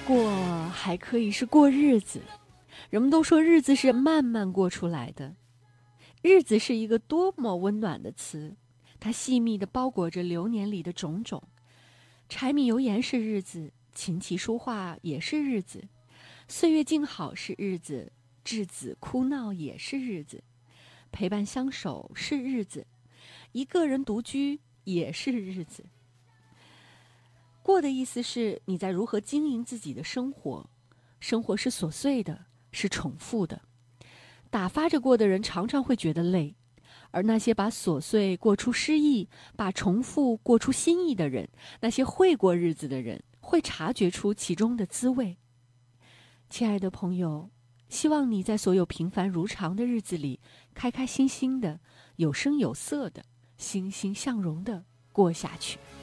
过还可以是过日子。人们都说日子是慢慢过出来的，日子是一个多么温暖的词，它细密地包裹着流年里的种种。柴米油盐是日子，琴棋书画也是日子，岁月静好是日子，稚子哭闹也是日子，陪伴相守是日子，一个人独居也是日子。过的意思是你在如何经营自己的生活，生活是琐碎的，是重复的。打发着过的人常常会觉得累，而那些把琐碎过出诗意，把重复过出新意的人，那些会过日子的人，会察觉出其中的滋味。亲爱的朋友，希望你在所有平凡如常的日子里，开开心心的，有声有色的，欣欣向荣的过下去。